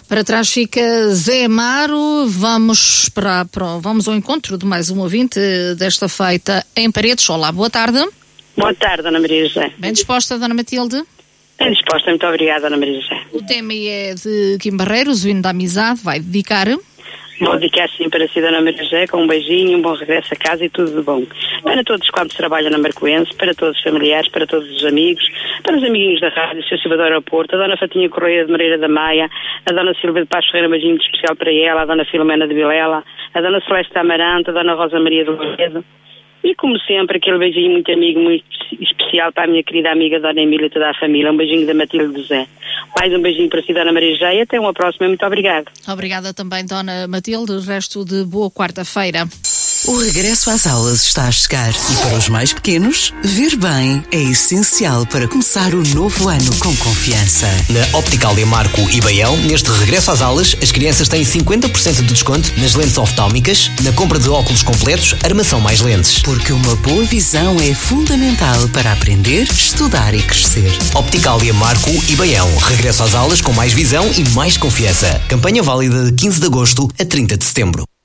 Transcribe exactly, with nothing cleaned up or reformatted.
Para trás fica Zé Amaro. Vamos, para, para, vamos ao encontro de mais um ouvinte desta feita em Paredes. Olá, boa tarde. Boa tarde, Dona Maria José. Bem disposta, Dona Matilde? Bem disposta, muito obrigada, Dona Maria José. O tema é de Kim Barreiros, o hino da amizade, vai dedicar... Vou dedicar sim para si, Dona Maria José, com um beijinho, um bom regresso a casa e tudo de bom. Para todos quantos trabalham na Marcoense, para todos os familiares, para todos os amigos, para os amiguinhos da rádio, o seu Silva do Aeroporto, a Dona Fatinha Correia de Moreira da Maia, a Dona Silva de Paz Ferreira, um beijinho muito especial para ela, a Dona Filomena de Vilela, a Dona Celeste Amarante, a Dona Rosa Maria do Laredo. E como sempre, aquele beijinho muito amigo, muito especial para a minha querida amiga Dona Emília e toda a família. Um beijinho da Matilde José. Mais um beijinho para si, Dona Maria José, e até uma próxima. Muito obrigada. Obrigada também, Dona Matilde. Resto de boa quarta-feira. O regresso às aulas está a chegar e para os mais pequenos, ver bem é essencial para começar o novo ano com confiança. Na Optical Marco e Baião, neste regresso às aulas, as crianças têm cinquenta por cento de desconto nas lentes oftálmicas, na compra de óculos completos, armação mais lentes. Porque uma boa visão é fundamental para aprender, estudar e crescer. Optical Marco e Baião, regresso às aulas com mais visão e mais confiança. Campanha válida de quinze de agosto a trinta de setembro.